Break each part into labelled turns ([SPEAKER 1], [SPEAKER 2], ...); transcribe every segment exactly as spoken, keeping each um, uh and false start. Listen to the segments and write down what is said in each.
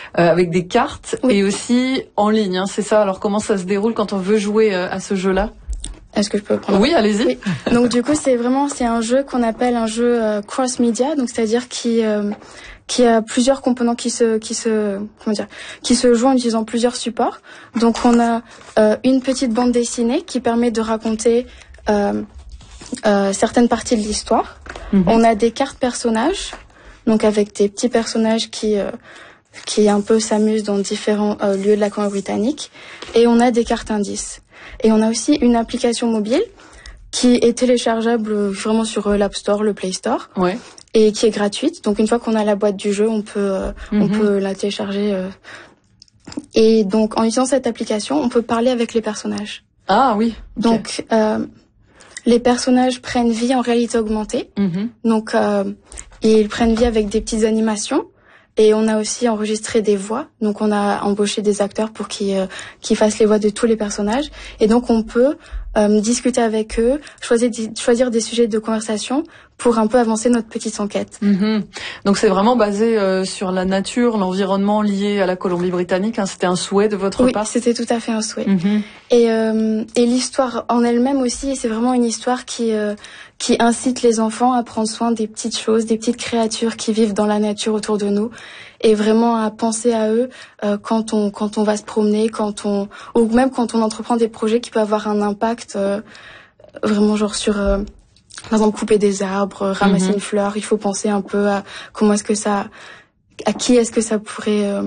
[SPEAKER 1] euh, avec des cartes oui. et aussi en ligne, hein, c'est ça. Alors comment ça se déroule quand on veut jouer euh, à ce jeu-là?
[SPEAKER 2] Est-ce que je peux prendre?
[SPEAKER 1] Oui, allez-y.
[SPEAKER 2] Oui. Donc du coup, c'est vraiment c'est un jeu qu'on appelle un jeu euh, cross-media, donc c'est-à-dire qui euh, qui a plusieurs composants qui se qui se comment dire qui se jouent en utilisant plusieurs supports. Donc on a euh, une petite bande dessinée qui permet de raconter euh, euh, certaines parties de l'histoire. Mm-hmm. On a des cartes personnages, donc avec des petits personnages qui euh, qui un peu s'amusent dans différents euh, lieux de la Colombie-Britannique, et on a des cartes indices. Et on a aussi une application mobile qui est téléchargeable vraiment sur euh, l'App Store, le Play Store,
[SPEAKER 1] ouais.
[SPEAKER 2] et qui est gratuite. Donc une fois qu'on a la boîte du jeu, on peut euh, mm-hmm. on peut la télécharger. Euh. Et donc en utilisant cette application, on peut parler avec les personnages.
[SPEAKER 1] Ah oui. Okay.
[SPEAKER 2] Donc euh, les personnages prennent vie en réalité augmentée. Mm-hmm. Donc euh, ils prennent vie avec des petites animations. Et on a aussi enregistré des voix. Donc on a embauché des acteurs pour qu'ils euh, qu'ils fassent les voix de tous les personnages. Et donc on peut euh, discuter avec eux, choisir choisir des sujets de conversation pour un peu avancer notre petite enquête.
[SPEAKER 1] Mmh. Donc c'est vraiment basé euh, sur la nature, l'environnement lié à la Colombie-Britannique, hein. C'était un souhait de votre
[SPEAKER 2] oui,
[SPEAKER 1] part?
[SPEAKER 2] Oui, c'était tout à fait un souhait.
[SPEAKER 1] Mmh.
[SPEAKER 2] Et, euh, et l'histoire en elle-même aussi, c'est vraiment une histoire qui euh, qui incite les enfants à prendre soin des petites choses, des petites créatures qui vivent dans la nature autour de nous, et vraiment à penser à eux euh, quand on quand on va se promener, quand on ou même quand on entreprend des projets qui peuvent avoir un impact euh, vraiment genre sur euh, par exemple couper des arbres, ramasser mmh. une fleur. Il faut penser un peu à comment est-ce que ça, à qui est-ce que ça pourrait euh,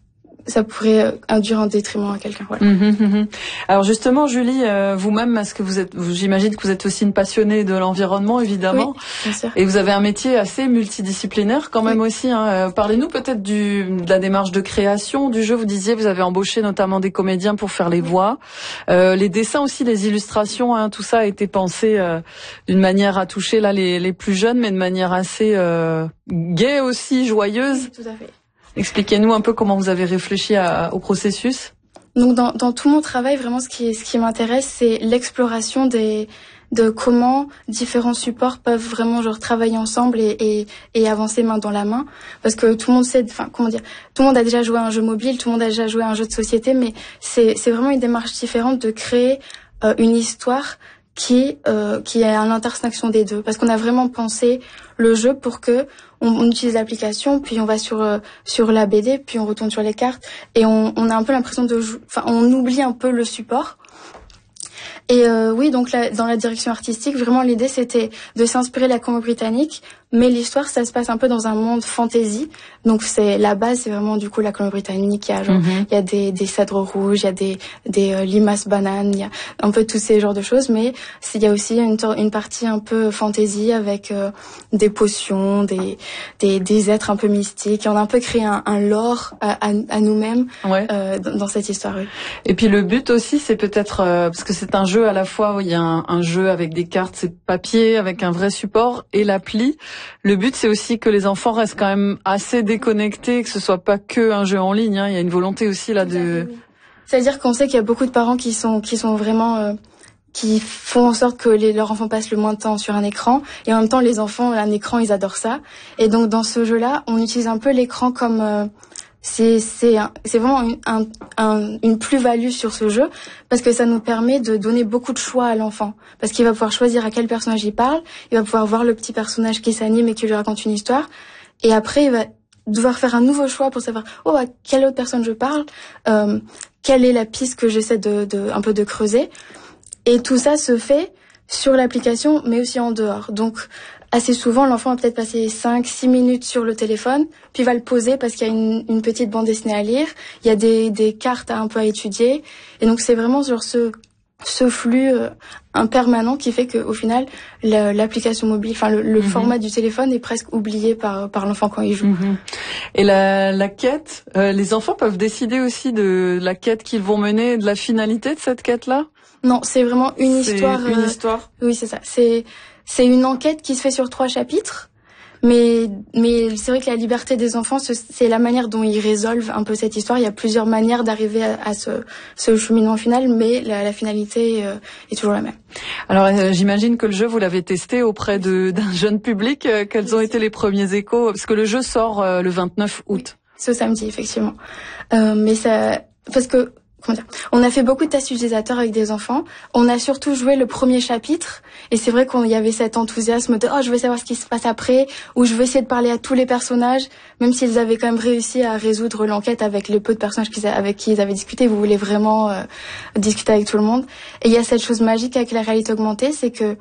[SPEAKER 2] ça pourrait induire un détriment à quelqu'un. Voilà.
[SPEAKER 1] Mmh, mmh. Alors justement, Julie, euh, vous-même, est-ce que vous êtes, j'imagine que vous êtes aussi une passionnée de l'environnement, évidemment,
[SPEAKER 2] oui, bien sûr.
[SPEAKER 1] Et vous avez un métier assez multidisciplinaire quand même oui. aussi. Hein. Parlez-nous peut-être du, de la démarche de création du jeu. Vous disiez, vous avez embauché notamment des comédiens pour faire les voix, euh, les dessins aussi, les illustrations. Hein, tout ça a été pensé euh, d'une manière à toucher là les, les plus jeunes, mais de manière assez euh, gaie aussi, joyeuse.
[SPEAKER 2] Oui, tout à fait.
[SPEAKER 1] Expliquez-nous un peu comment vous avez réfléchi à, au processus.
[SPEAKER 2] Donc dans, dans tout mon travail, vraiment ce qui, ce qui m'intéresse, c'est l'exploration des, de comment différents supports peuvent vraiment genre travailler ensemble et, et, et avancer main dans la main. Parce que tout le monde sait, enfin comment dire, tout le monde a déjà joué à un jeu mobile, tout le monde a déjà joué à un jeu de société, mais c'est, c'est vraiment une démarche différente de créer euh, une histoire qui euh, qui est à l'intersection des deux, parce qu'on a vraiment pensé le jeu pour que on, on utilise l'application, puis on va sur euh, sur la B D, puis on retourne sur les cartes, et on, on a un peu l'impression de jou- enfin on oublie un peu le support. Et euh, oui, donc là, dans la direction artistique, vraiment l'idée c'était de s'inspirer de la Colombie-Britannique, mais l'histoire ça se passe un peu dans un monde fantasy. Donc c'est la base, c'est vraiment du coup la Colombie-Britannique. Il y a genre, mm-hmm. il y a des des cèdres rouges, il y a des des euh, limaces bananes, il y a un peu tous ces genres de choses, mais il y a aussi une une partie un peu fantasy avec euh, des potions, des des des êtres un peu mystiques. Et on a un peu créé un, un lore à, à, à nous-mêmes ouais. euh, dans, dans cette histoire. Oui.
[SPEAKER 1] Et puis le but aussi, c'est peut-être euh, parce que c'est un jeu à la fois où il y a un, un jeu avec des cartes, c'est papier avec un vrai support et l'appli. Le but, c'est aussi que les enfants restent quand même assez déconnectés, que ce soit pas que un jeu en ligne. Hein. Il y a une volonté aussi là de.
[SPEAKER 2] C'est-à-dire qu'on sait qu'il y a beaucoup de parents qui sont qui sont vraiment euh, qui font en sorte que les, leurs enfants passent le moins de temps sur un écran, et en même temps les enfants un écran ils adorent ça. Et donc dans ce jeu-là, on utilise un peu l'écran comme euh, c'est c'est c'est vraiment une, un, un, une plus-value sur ce jeu, parce que ça nous permet de donner beaucoup de choix à l'enfant, parce qu'il va pouvoir choisir à quel personnage il parle, il va pouvoir voir le petit personnage qui s'anime et qui lui raconte une histoire, et après il va devoir faire un nouveau choix pour savoir oh à quelle autre personne je parle, euh, quelle est la piste que j'essaie de, de un peu de creuser, et tout ça se fait sur l'application mais aussi en dehors. Donc assez souvent, l'enfant va peut-être passer cinq six minutes sur le téléphone, puis va le poser parce qu'il y a une, une petite bande dessinée à lire, il y a des, des cartes à un peu à étudier, et donc c'est vraiment sur ce, ce flux euh, impermanent qui fait qu'au final, la, l'application mobile, enfin le, le mmh. format du téléphone est presque oublié par, par l'enfant quand il joue. Mmh.
[SPEAKER 1] Et la, la quête, euh, les enfants peuvent décider aussi de la quête qu'ils vont mener, de la finalité de cette quête-là ?
[SPEAKER 2] Non, c'est vraiment une
[SPEAKER 1] c'est
[SPEAKER 2] histoire.
[SPEAKER 1] Une
[SPEAKER 2] euh,
[SPEAKER 1] histoire.
[SPEAKER 2] Oui, c'est ça. C'est c'est une enquête qui se fait sur trois chapitres, mais mais c'est vrai que la liberté des enfants, c'est la manière dont ils résolvent un peu cette histoire. Il y a plusieurs manières d'arriver à, à ce ce cheminement final, mais la, la finalité euh, est toujours la même.
[SPEAKER 1] Alors euh, j'imagine que le jeu vous l'avez testé auprès de d'un jeune public. Euh, quels ont été les premiers échos ? Parce que le jeu sort euh, le vingt-neuf août.
[SPEAKER 2] ce samedi, effectivement. Euh, mais ça, parce que, comment dire, on a fait beaucoup de tests utilisateurs avec des enfants. On a surtout joué le premier chapitre. Et c'est vrai qu'il y avait cet enthousiasme de, oh, je veux savoir ce qui se passe après, ou je veux essayer de parler à tous les personnages, même s'ils avaient quand même réussi à résoudre l'enquête avec le peu de personnages qu'ils a, avec qui ils avaient discuté. Vous voulez vraiment euh, discuter avec tout le monde. Et il y a cette chose magique avec la réalité augmentée, c'est que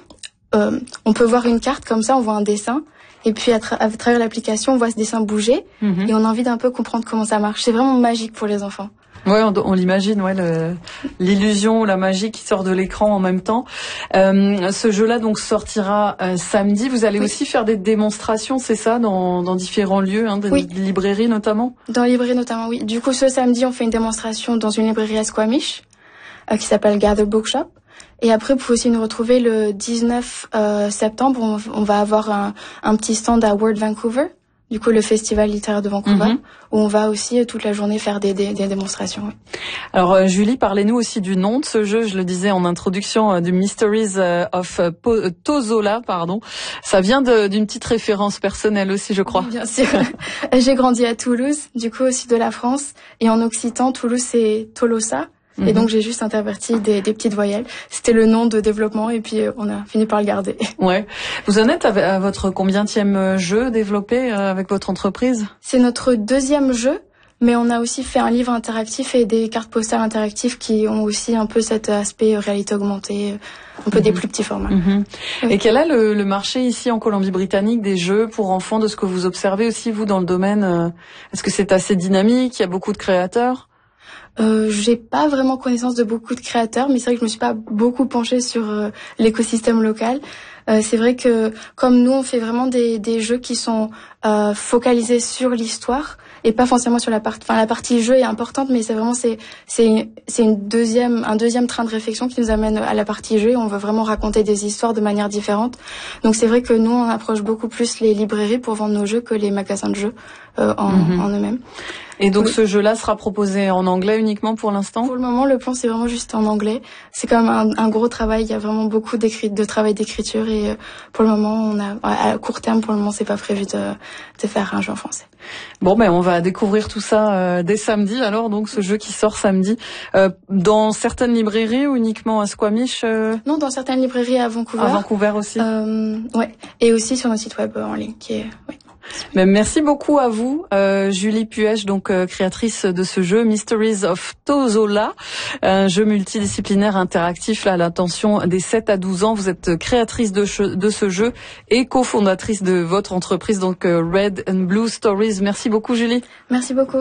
[SPEAKER 2] euh, on peut voir une carte comme ça, on voit un dessin. Et puis à, tra- à travers l'application, on voit ce dessin bouger. Mm-hmm. Et on a envie d'un peu comprendre comment ça marche. C'est vraiment magique pour les enfants.
[SPEAKER 1] Ouais, on, on l'imagine, ouais, le, l'illusion, la magie qui sort de l'écran en même temps. Euh, ce jeu-là donc sortira euh, samedi. Vous allez oui. aussi faire des démonstrations, c'est ça, dans, dans différents lieux, hein, des
[SPEAKER 2] oui.
[SPEAKER 1] librairies notamment.
[SPEAKER 2] Dans les librairies notamment, oui. Du coup, ce samedi, on fait une démonstration dans une librairie à Squamish euh, qui s'appelle Gather Bookshop. Et après, vous pouvez aussi nous retrouver le dix-neuf euh, septembre. On, on va avoir un, un petit stand à Word Vancouver. Du coup, le festival littéraire de Vancouver, mm-hmm. où on va aussi toute la journée faire des, des, des démonstrations. Oui.
[SPEAKER 1] Alors, euh, Julie, parlez-nous aussi du nom de ce jeu. Je le disais en introduction, euh, du Mysteries of euh, po- Tozola, pardon. Ça vient de, d'une petite référence personnelle aussi, je crois.
[SPEAKER 2] Oui, bien sûr. J'ai grandi à Toulouse, du coup, au sud de la France. Et en occitan, Toulouse, c'est Tolosa. Et donc, j'ai juste interverti des, des petites voyelles. C'était le nom de développement et puis euh, on a fini par le garder.
[SPEAKER 1] Ouais. Vous en êtes à, à votre combienième jeu développé euh, avec votre entreprise?
[SPEAKER 2] C'est notre deuxième jeu, mais on a aussi fait un livre interactif et des cartes postales interactives qui ont aussi un peu cet aspect réalité augmentée, un peu mm-hmm. des plus petits formats.
[SPEAKER 1] Mm-hmm. Oui. Et quel est le, le marché ici en Colombie-Britannique des jeux pour enfants, de ce que vous observez aussi, vous, dans le domaine? euh, Est-ce que c'est assez dynamique? Il y a beaucoup de créateurs?
[SPEAKER 2] Euh, j'ai pas vraiment connaissance de beaucoup de créateurs, mais c'est vrai que je me suis pas beaucoup penchée sur euh, l'écosystème local. Euh, c'est vrai que comme nous, on fait vraiment des, des jeux qui sont euh, focalisés sur l'histoire et pas forcément sur la partie. Enfin, la partie jeu est importante, mais c'est vraiment c'est c'est c'est une deuxième un deuxième train de réflexion qui nous amène à la partie jeu. On veut vraiment raconter des histoires de manière différente. Donc c'est vrai que nous, on approche beaucoup plus les librairies pour vendre nos jeux que les magasins de jeux euh, en, mm-hmm. en eux-mêmes.
[SPEAKER 1] Et donc oui. ce jeu-là sera proposé en anglais uniquement pour l'instant?
[SPEAKER 2] Pour le moment, le plan c'est vraiment juste en anglais. C'est quand même un, un gros travail. Il y a vraiment beaucoup d'écrit, de travail d'écriture et euh, pour le moment, on a à court terme, pour le moment, c'est pas prévu de, de faire un jeu en français.
[SPEAKER 1] Bon, ben on va découvrir tout ça euh, dès samedi. Alors donc ce jeu qui sort samedi euh, dans certaines librairies ou uniquement à Squamish? euh...
[SPEAKER 2] Non, dans certaines librairies à Vancouver.
[SPEAKER 1] À Vancouver aussi.
[SPEAKER 2] Euh, ouais. Et aussi sur notre site web en ligne qui est. Oui.
[SPEAKER 1] Mais merci beaucoup à vous, euh, Julie Puech, donc euh, créatrice de ce jeu Mysteries of Tozola, un jeu multidisciplinaire interactif là à l'attention des sept à douze ans. Vous êtes créatrice de, che- de ce jeu et cofondatrice de votre entreprise, donc euh, Red and Blue Stories. Merci beaucoup, Julie.
[SPEAKER 2] Merci beaucoup.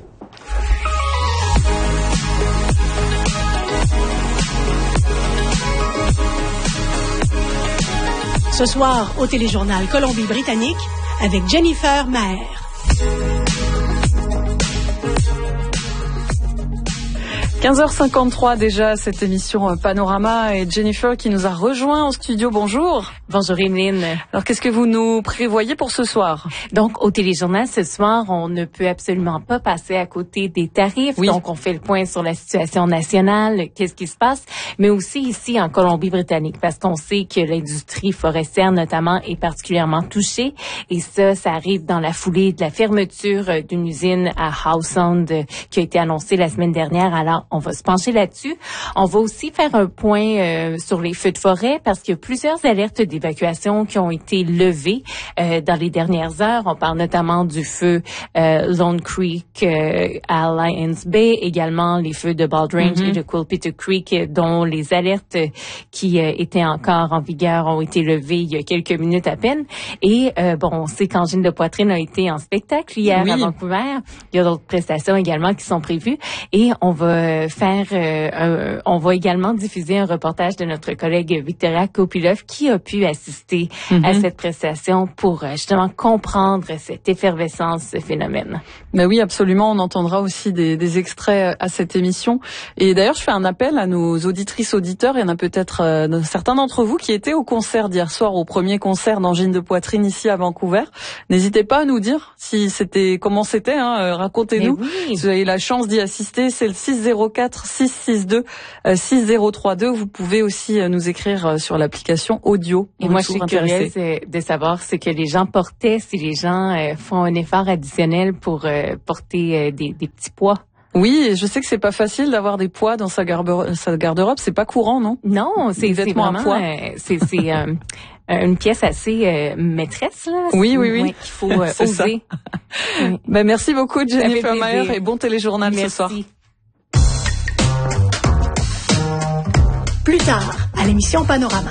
[SPEAKER 3] Ce soir, au téléjournal Colombie-Britannique, avec Jennifer Maher.
[SPEAKER 1] quinze heures cinquante-trois déjà, cette émission Panorama, et Jennifer qui nous a rejoint en studio. Bonjour.
[SPEAKER 4] Bonjour Emeline.
[SPEAKER 1] Alors qu'est-ce que vous nous prévoyez pour ce soir?
[SPEAKER 4] Donc au téléjournal ce soir, on ne peut absolument pas passer à côté des tarifs. Oui. Donc on fait le point sur la situation nationale, qu'est-ce qui se passe, mais aussi ici en Colombie-Britannique, parce qu'on sait que l'industrie forestière notamment est particulièrement touchée, et ça, ça arrive dans la foulée de la fermeture d'une usine à Howe Sound qui a été annoncée la semaine dernière. Alors on va se pencher là-dessus. On va aussi faire un point euh, sur les feux de forêt parce qu'il y a plusieurs alertes d'évacuation qui ont été levées euh, dans les dernières heures. On parle notamment du feu euh, Lone Creek euh, à Lions Bay, également les feux de Bald Range mm-hmm. et de Quilpita Creek, dont les alertes qui euh, étaient encore en vigueur ont été levées il y a quelques minutes à peine. Et euh, bon, on sait qu'Angine de Poitrine a été en spectacle hier oui. à Vancouver. Il y a d'autres prestations également qui sont prévues. Et on va faire, euh, un, on va également diffuser un reportage de notre collègue Victoria Kopilov qui a pu assister mm-hmm. à cette prestation pour justement comprendre cette effervescence, ce phénomène.
[SPEAKER 1] Mais oui, absolument. On entendra aussi des, des extraits à cette émission. Et d'ailleurs, je fais un appel à nos auditrices, auditeurs. Il y en a peut-être euh, certains d'entre vous qui étaient au concert d'hier soir, au premier concert d'Angine de Poitrine ici à Vancouver. N'hésitez pas à nous dire si c'était, comment c'était. Hein, racontez-nous. Oui. Si vous avez la chance d'y assister, c'est le six zéro quatre six six deux six zéro trois deux. Vous pouvez aussi nous écrire sur l'application audio.
[SPEAKER 4] Et moi, je suis curieuse de savoir ce que les gens portaient, si les gens euh, font un effort additionnel pour euh, porter euh, des, des petits poids.
[SPEAKER 1] Oui, et je sais que c'est pas facile d'avoir des poids dans sa garde sa garde-robe, c'est pas courant, non?
[SPEAKER 4] Non, c'est vêtements à poids. Euh, c'est c'est euh, une pièce assez euh, maîtresse là.
[SPEAKER 1] Oui, oui, oui.
[SPEAKER 4] Ouais, qu'il faut euh, oser.
[SPEAKER 1] Oui. Ben merci beaucoup Jennifer Maher et bon téléjournal
[SPEAKER 4] merci.
[SPEAKER 1] Ce soir.
[SPEAKER 3] Plus tard, à l'émission Panorama.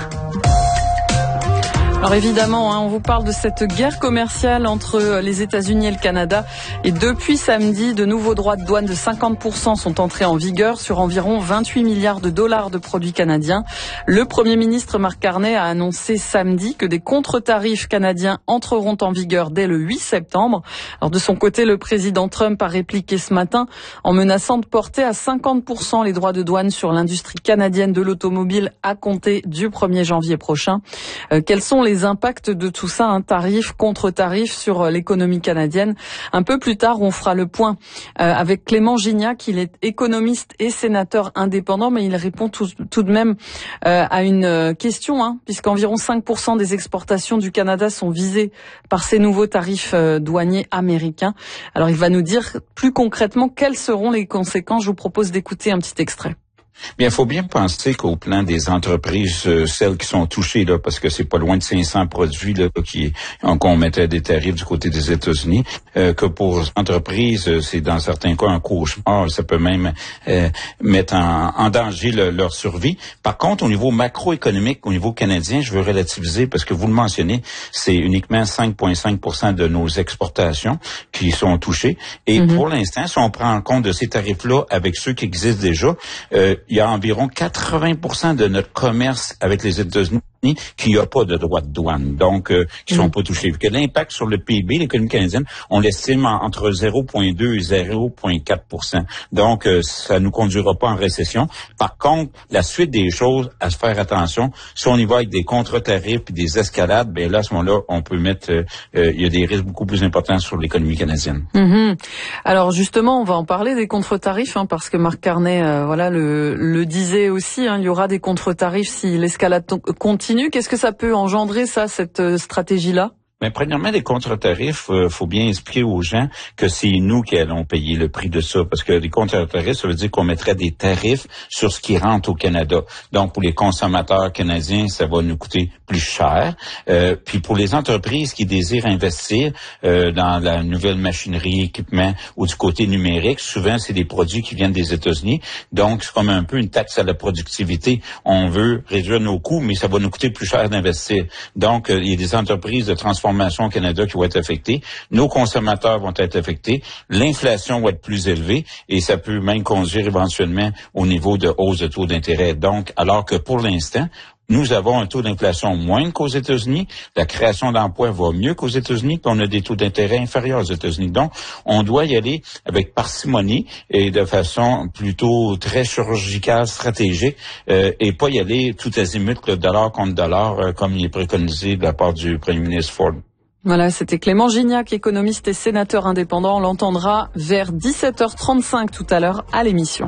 [SPEAKER 1] Alors évidemment, hein, on vous parle de cette guerre commerciale entre les États-Unis et le Canada. Et depuis samedi, de nouveaux droits de douane de cinquante pour cent sont entrés en vigueur sur environ vingt-huit milliards de dollars de produits canadiens. Le Premier ministre Mark Carney a annoncé samedi que des contre-tarifs canadiens entreront en vigueur dès le huit septembre. Alors de son côté, le président Trump a répliqué ce matin en menaçant de porter à cinquante pour cent les droits de douane sur l'industrie canadienne de l'automobile à compter du premier janvier prochain. Euh, quels sont les les impacts de tout ça, un tarif contre tarif sur l'économie canadienne. Un peu plus tard, on fera le point euh, avec Clément Gignac. Il est économiste et sénateur indépendant, mais il répond tout, tout de même euh, à une question, hein, puisqu'environ cinq pour cent des exportations du Canada sont visées par ces nouveaux tarifs euh, douaniers américains. Alors, il va nous dire plus concrètement quelles seront les conséquences. Je vous propose d'écouter un petit extrait.
[SPEAKER 5] Bien, il faut bien penser qu'au plan des entreprises, euh, celles qui sont touchées, là, parce que c'est pas loin de cinq cents produits là, qui qu'on mettait des tarifs du côté des États-Unis, euh, que pour les entreprises, euh, c'est dans certains cas un cauchemar, ça peut même euh, mettre en, en danger le, leur survie. Par contre, au niveau macroéconomique, au niveau canadien, je veux relativiser, parce que vous le mentionnez, c'est uniquement cinq virgule cinq pour cent de nos exportations qui sont touchées. Et mm-hmm. pour l'instant, si on prend en compte de ces tarifs-là avec ceux qui existent déjà, euh, il y a environ quatre-vingts pour cent de notre commerce avec les États-Unis qui n'a pas de droits de douane, donc euh, qui sont mmh. pas touchés. Que l'impact sur le P I B, l'économie canadienne, on l'estime entre zéro virgule deux et zéro virgule quatre pour cent. Donc, euh, ça nous conduira pas en récession. Par contre, la suite des choses, à se faire attention, si on y va avec des contre-tarifs et des escalades, ben là, à ce moment-là, on peut mettre, euh, euh, il y a des risques beaucoup plus importants sur l'économie canadienne.
[SPEAKER 1] Mmh. Alors justement, on va en parler des contre-tarifs, hein, parce que Mark Carney, euh, voilà, le, le disait aussi, hein, il y aura des contre-tarifs si l'escalade continue. Qu'est-ce que ça peut engendrer, ça, cette stratégie-là?
[SPEAKER 5] Mais premièrement, les contre-tarifs, euh, faut bien expliquer aux gens que c'est nous qui allons payer le prix de ça, parce que les contre-tarifs, ça veut dire qu'on mettrait des tarifs sur ce qui rentre au Canada. Donc, pour les consommateurs canadiens, ça va nous coûter plus cher. Euh, puis pour les entreprises qui désirent investir euh, dans la nouvelle machinerie, équipement ou du côté numérique, souvent, c'est des produits qui viennent des États-Unis. Donc, c'est comme un peu une taxe à la productivité. On veut réduire nos coûts, mais ça va nous coûter plus cher d'investir. Donc, euh, il y a des entreprises de transformation au Canada qui vont être affectées. Nos consommateurs vont être affectés. L'inflation va être plus élevée et ça peut même conduire éventuellement au niveau de hausse de taux d'intérêt. Donc, alors que pour l'instant, nous avons un taux d'inflation moindre qu'aux États-Unis. La création d'emplois va mieux qu'aux États-Unis, puis on a des taux d'intérêt inférieurs aux États-Unis. Donc, on doit y aller avec parcimonie et de façon plutôt très chirurgicale, stratégique, euh, et pas y aller tout azimut, le dollar contre dollar, euh, comme il est préconisé de la part du premier ministre Ford.
[SPEAKER 1] Voilà, c'était Clément Gignac, économiste et sénateur indépendant. On l'entendra vers dix-sept heures trente-cinq tout à l'heure à l'émission.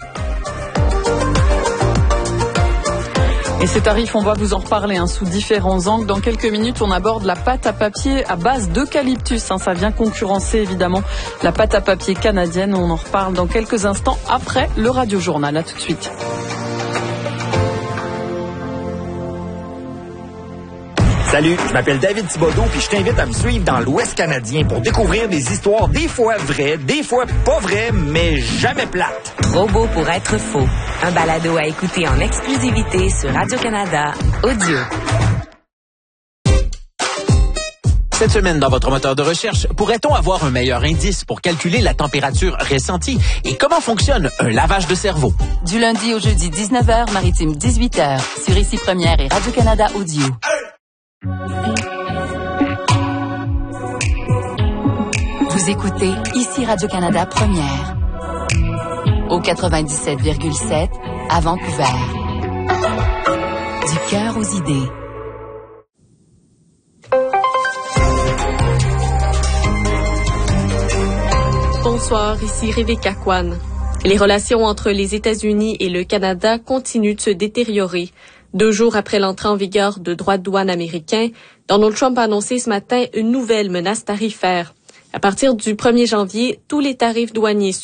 [SPEAKER 1] Et ces tarifs, on va vous en reparler hein, sous différents angles. Dans quelques minutes, on aborde la pâte à papier à base d'eucalyptus. Hein, ça vient concurrencer évidemment la pâte à papier canadienne. On en reparle dans quelques instants après le Radio-Journal. À tout de suite.
[SPEAKER 6] Salut, je m'appelle David Thibodeau puis je t'invite à me suivre dans l'Ouest canadien pour découvrir des histoires des fois vraies, des fois pas vraies, mais jamais plates.
[SPEAKER 7] Trop beau pour être faux. Un balado à écouter en exclusivité sur Radio-Canada Audio.
[SPEAKER 8] Cette semaine, dans votre moteur de recherche, pourrait-on avoir un meilleur indice pour calculer la température ressentie et comment fonctionne un lavage de cerveau?
[SPEAKER 9] Du lundi au jeudi, dix-neuf heures, maritime dix-huit heures, sur Ici Première et Radio-Canada Audio. Vous écoutez Ici Radio-Canada Première au quatre-vingt-dix-sept virgule sept à Vancouver. Du cœur aux idées.
[SPEAKER 10] Bonsoir, ici Rebecca Kwan. Les relations entre les États-Unis et le Canada continuent de se détériorer. Deux jours après l'entrée en vigueur de droits de douane américains, Donald Trump a annoncé ce matin une nouvelle menace tarifaire. À partir du premier janvier, tous les tarifs douaniers